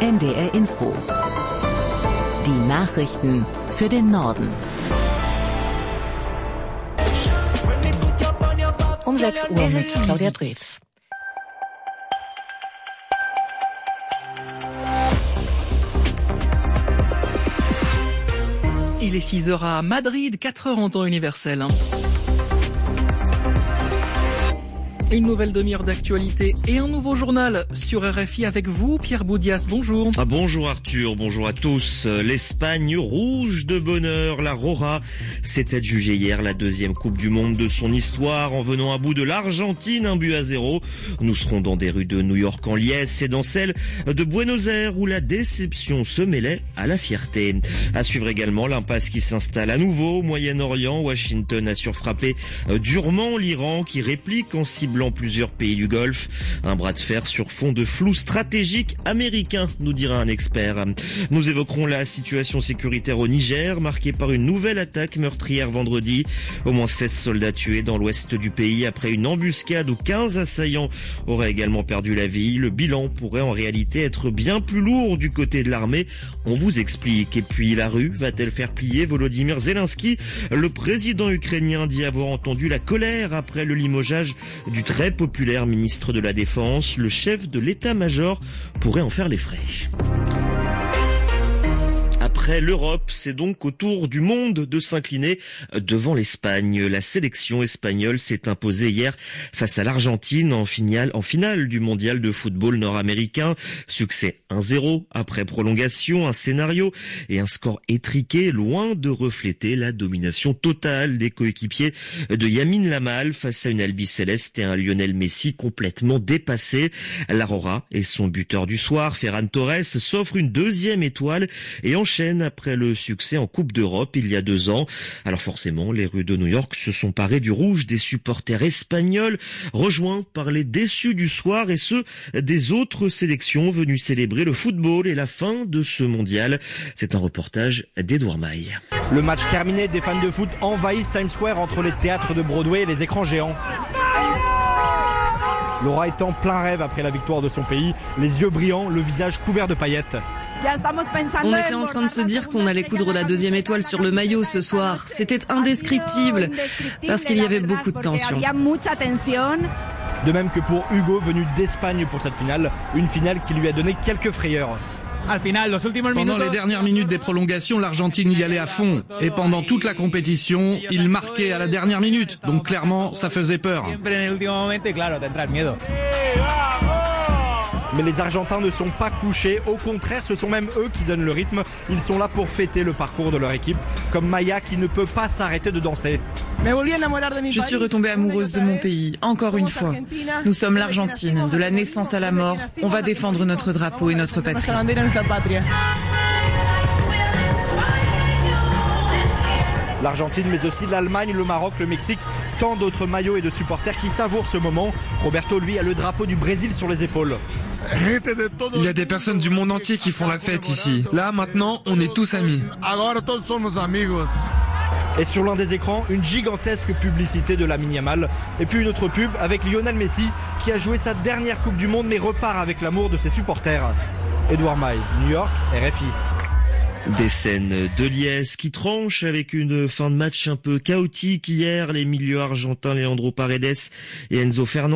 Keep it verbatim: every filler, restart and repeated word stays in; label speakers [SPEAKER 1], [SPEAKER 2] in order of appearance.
[SPEAKER 1] N D R Info. Die Nachrichten für den Norden. Um sechs Uhr mit Claudia Drews.
[SPEAKER 2] Il est six heures à Madrid, quatre heures en temps universel. Une nouvelle demi-heure d'actualité et un nouveau journal sur R F I avec vous, Pierre Boudias. Bonjour.
[SPEAKER 3] Ah, bonjour Arthur, bonjour à tous. L'Espagne rouge de bonheur, la Roja, s'est adjugée hier la deuxième Coupe du Monde de son histoire en venant à bout de l'Argentine, un but à zéro. Nous serons dans des rues de New York en liesse et dans celles de Buenos Aires où la déception se mêlait à la fierté. À suivre également l'impasse qui s'installe à nouveau au Moyen-Orient. Washington a surfrappé durement l'Iran qui réplique en ciblant plusieurs pays du Golfe. Un bras de fer sur fond de flou stratégique américain, nous dira un expert. Nous évoquerons la situation sécuritaire au Niger, marquée par une nouvelle attaque meurtrière vendredi. Au moins seize soldats tués dans l'ouest du pays après une embuscade où quinze assaillants auraient également perdu la vie. Le bilan pourrait en réalité être bien plus lourd du côté de l'armée. On vous explique. Et puis la rue va-t-elle faire plier Volodymyr Zelensky? Le président ukrainien dit avoir entendu la colère après le limogeage du très populaire ministre de la Défense. Le chef de l'état-major pourrait en faire les frais. Après l'Europe, c'est donc au tour du monde de s'incliner devant l'Espagne. La sélection espagnole s'est imposée hier face à l'Argentine en finale, en finale du mondial de football nord-américain. Succès un zéro après prolongation, un scénario et un score étriqué loin de refléter la domination totale des coéquipiers de Lamine Yamal face à une Albiceleste et un Lionel Messi complètement dépassés. La Roja et son buteur du soir, Ferran Torres, s'offre une deuxième étoile et enchaîne après le succès en Coupe d'Europe il y a deux ans. Alors forcément, les rues de New York se sont parées du rouge des supporters espagnols, rejoints par les déçus du soir et ceux des autres sélections venues célébrer le football et la fin de ce mondial. C'est un reportage d'Edouard Maille.
[SPEAKER 4] Le match terminé, des fans de foot envahissent Times Square entre les théâtres de Broadway et les écrans géants. Laura est en plein rêve après la victoire de son pays, les yeux brillants, le visage couvert de paillettes.
[SPEAKER 5] On était en train de se dire qu'on allait coudre la deuxième étoile sur le maillot ce soir. C'était indescriptible parce qu'il y avait beaucoup de tension.
[SPEAKER 4] De même que pour Hugo, venu d'Espagne pour cette finale, une finale qui lui a donné quelques frayeurs.
[SPEAKER 6] Pendant les dernières minutes des prolongations, l'Argentine y allait à fond. Et pendant toute la compétition, il marquait à la dernière minute. Donc clairement, ça faisait peur.
[SPEAKER 4] Mais les Argentins ne sont pas couchés, au contraire, ce sont même eux qui donnent le rythme. Ils sont là pour fêter le parcours de leur équipe, comme Maya qui ne peut pas s'arrêter de danser.
[SPEAKER 5] Je suis retombée amoureuse de mon pays, encore une fois. Nous sommes l'Argentine, de la naissance à la mort. On va défendre notre drapeau et notre patrie.
[SPEAKER 4] L'Argentine, mais aussi l'Allemagne, le Maroc, le Mexique, tant d'autres maillots et de supporters qui savourent ce moment. Roberto, lui, a le drapeau du Brésil sur les épaules.
[SPEAKER 6] Il y a des personnes du monde entier qui font la fête ici. Là, maintenant, on est tous amis.
[SPEAKER 4] Et sur l'un des écrans, une gigantesque publicité de Lamine Yamal. Et puis une autre pub avec Lionel Messi, qui a joué sa dernière Coupe du Monde, mais repart avec l'amour de ses supporters. Edouard Maille, New York, R F I.
[SPEAKER 3] Des scènes de liesse qui tranchent avec une fin de match un peu chaotique hier. Les milieux argentins Leandro Paredes et Enzo Fernandez